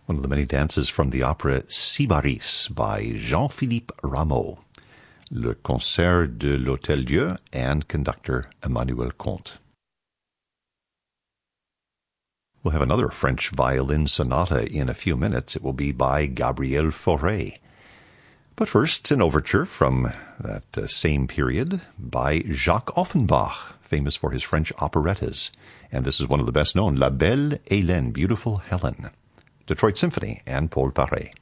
one of the many dances from the opera Sybaris by Jean-Philippe Rameau, Le Concert de l'Hôtel-Dieu, and conductor Emmanuel Comte. We'll have another French violin sonata in a few minutes. It will be by Gabriel Fauré. But first, an overture from that same period by Jacques Offenbach, famous for his French operettas. And this is one of the best known, La Belle Hélène, Beautiful Helen. Detroit Symphony and Paul Paré.